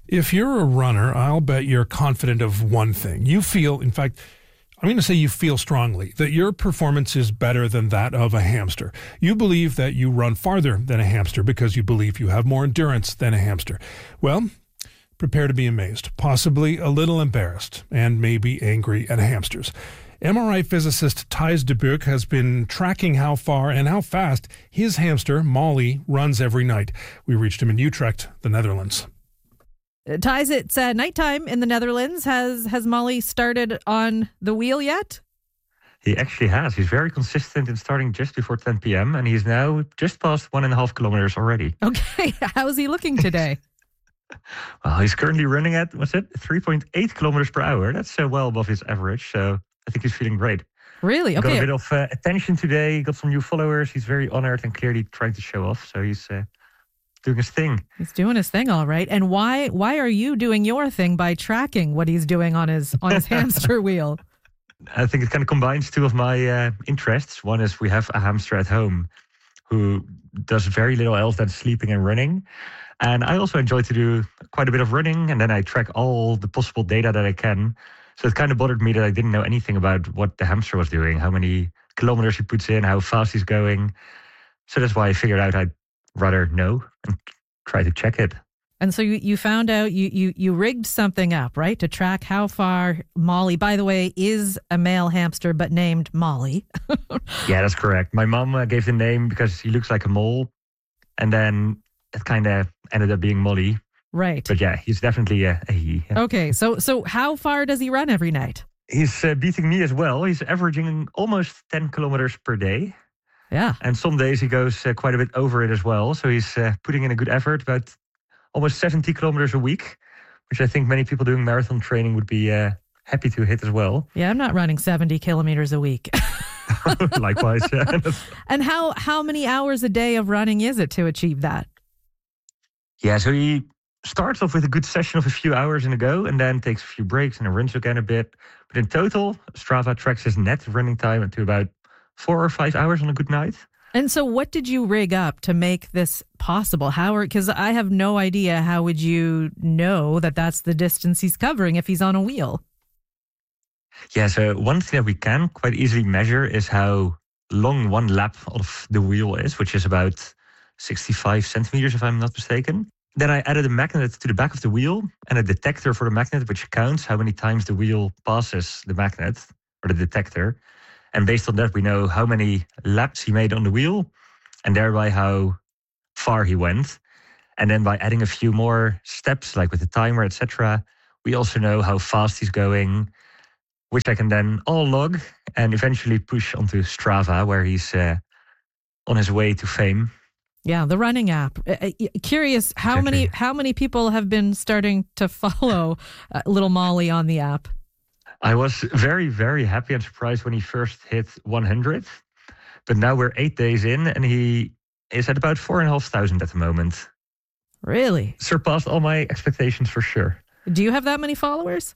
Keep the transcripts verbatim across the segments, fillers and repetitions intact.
If you're a runner, I'll bet you're confident of one thing. You feel, in fact, I'm going to say you feel strongly that your performance is better than that of a hamster. You believe that you run farther than a hamster because you believe you have more endurance than a hamster. Well, prepare to be amazed, possibly a little embarrassed, and maybe angry at hamsters. M R I physicist Thijs de Beuk has been tracking how far and how fast his hamster, Molly, runs every night. We reached him in Utrecht, the Netherlands. Thijs, it's uh, nighttime in the Netherlands. Has has Molly started on the wheel yet? He actually has. He's very consistent in starting just before ten p.m. and he's now just past one and a half kilometers already. Okay, how's he looking today? Well, he's currently running at, what's it, three point eight kilometers per hour. That's uh, well above his average, so I think he's feeling great. Really? Okay. Got a bit of uh, attention today. Got some new followers. He's very honored and clearly trying to show off, so he's uh, doing his thing. He's doing his thing, all right. And why why are you doing your thing by tracking what he's doing on his on his hamster wheel? I think it kind of combines two of my uh, interests. One is we have a hamster at home who does very little else than sleeping and running. And I also enjoy to do quite a bit of running, and then I track all the possible data that I can. So it kind of bothered me that I didn't know anything about what the hamster was doing, how many kilometers he puts in, how fast he's going. So that's why I figured out I'd rather know and try to check it. And so you, you found out you, you you rigged something up, right, to track how far Molly, by the way, is a male hamster, but named Molly. Yeah, that's correct. My mom uh, gave the name because he looks like a mole. And then it kind of ended up being Molly. Right. But yeah, he's definitely a, a he. Yeah. Okay, so so how far does he run every night? He's uh, beating me as well. He's averaging almost ten kilometers per day. Yeah. And some days he goes uh, quite a bit over it as well. So he's uh, putting in a good effort, about almost seventy kilometers a week, which I think many people doing marathon training would be uh, happy to hit as well. Yeah, I'm not running seventy kilometers a week. Likewise. Yeah. And how, how many hours a day of running is it to achieve that? Yeah, so he starts off with a good session of a few hours in a go and then takes a few breaks and then runs again a bit. But in total, Strava tracks his net running time to about four or five hours on a good night. And so what did you rig up to make this possible? How are, because I have no idea, how would you know that that's the distance he's covering if he's on a wheel? Yeah, so one thing that we can quite easily measure is how long one lap of the wheel is, which is about sixty-five centimeters, if I'm not mistaken. Then I added a magnet to the back of the wheel and a detector for the magnet, which counts how many times the wheel passes the magnet or the detector. And based on that, we know how many laps he made on the wheel and thereby how far he went. And then by adding a few more steps, like with the timer, et cetera, we also know how fast he's going, which I can then all log and eventually push onto Strava, where he's uh, on his way to fame. Yeah, the running app. Uh, curious, how Exactly. many how many people have been starting to follow uh, little Molly on the app? I was very, very happy and surprised when he first hit one hundred. But now we're eight days in and he is at about four and a half thousand at the moment. Really? Surpassed all my expectations for sure. Do you have that many followers?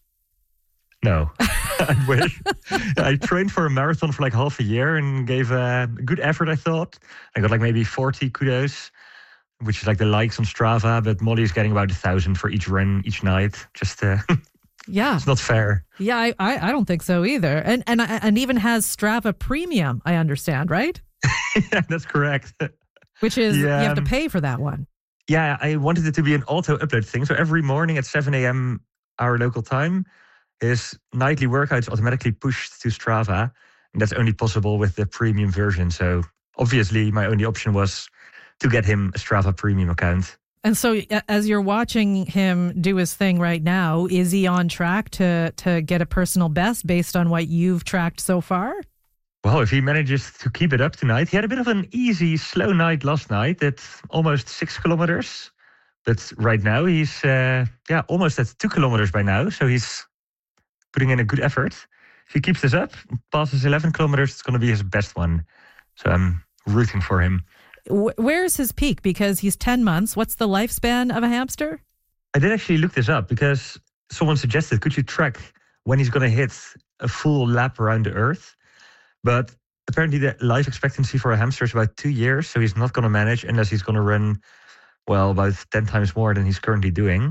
No, I wish. I trained for a marathon for like half a year and gave a good effort, I thought. I got like maybe forty kudos, which is like the likes on Strava. But Molly is getting about a thousand for each run each night. Just uh, Yeah. it's not fair. Yeah, I, I, I don't think so either. And and and even has Strava Premium, I understand, right? Yeah, that's correct. Which is, Yeah, you have to um, pay for that one. Yeah, I wanted it to be an auto upload thing. So every morning at seven a.m. our local time, his nightly workouts automatically pushed to Strava. And that's only possible with the premium version. So obviously my only option was to get him a Strava premium account. And so uh, as you're watching him do his thing right now, is he on track to to get a personal best based on what you've tracked so far? Well, if he manages to keep it up tonight, he had a bit of an easy, slow night last night at almost six kilometers. But right now he's, uh, yeah, almost at two kilometers by now. So he's putting in a good effort. If he keeps this up, passes eleven kilometers, it's going to be his best one. So I'm rooting for him. Wh- Where's his peak? Because he's ten months. What's the lifespan of a hamster? I did actually look this up because someone suggested, could you track when he's going to hit a full lap around the earth? But apparently the life expectancy for a hamster is about two years. So he's not going to manage unless he's going to run, well, about ten times more than he's currently doing.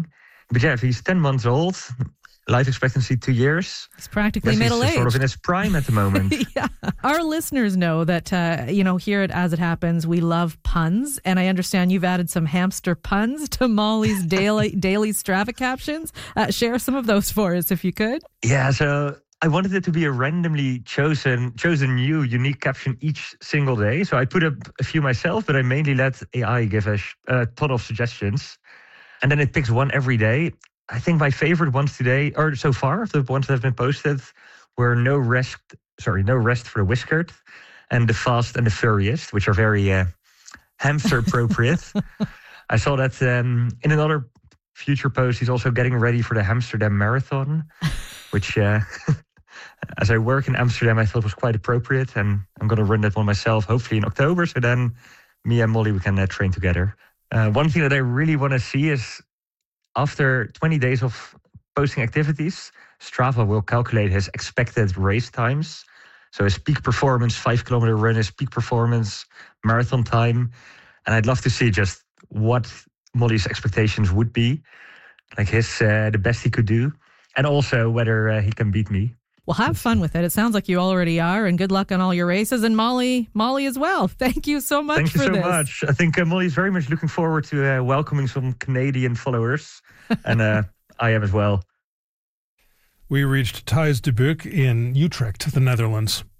But yeah, if he's ten months old, life expectancy two years. He's practically Yes, middle he's aged. sort of in his prime at the moment. Yeah. Our listeners know that, uh, you know, here at As It Happens, we love puns. And I understand you've added some hamster puns to Molly's daily daily Strava captions. Uh, share some of those for us, if you could. Yeah, so I wanted it to be a randomly chosen, chosen new, unique caption each single day. So I put up a few myself, but I mainly let A I give a, sh- a ton of suggestions. And then it picks one every day. I think my favorite ones today, or so far, the ones that have been posted, were no rest, sorry, no rest for the whiskered, and the fast and the furious, which are very uh, hamster appropriate. I saw that um, in another future post, he's also getting ready for the Amsterdam Marathon, which, uh, as I work in Amsterdam, I thought was quite appropriate, and I'm going to run that one myself, hopefully in October. So then, me and Molly, we can uh, train together. Uh, one thing that I really want to see is, after twenty days of posting activities, Strava will calculate his expected race times. So his peak performance, five kilometer run, his peak performance, marathon time. And I'd love to see just what Molly's expectations would be, like his, uh, the best he could do, and also whether uh, he can beat me. Well, have fun with it. It sounds like you already are, and good luck on all your races. And Molly, Molly as well. Thank you so much Thank for you so this. much. I think uh, Molly's very much looking forward to uh, welcoming some Canadian followers, and uh, I am as well. We reached Thijs de Beuk in Utrecht, the Netherlands.